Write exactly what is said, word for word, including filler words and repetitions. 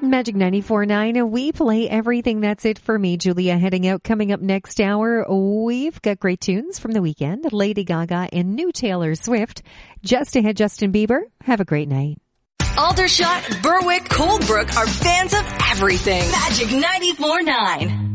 Magic ninety-four point nine, we play everything. That's it for me, Julia. Heading out. Coming up next hour, we've got great tunes from the weekend. Lady Gaga and new Taylor Swift. Just ahead, Justin Bieber. Have a great night. Aldershot, Berwick, Coldbrook are fans of everything. Magic ninety-four point nine.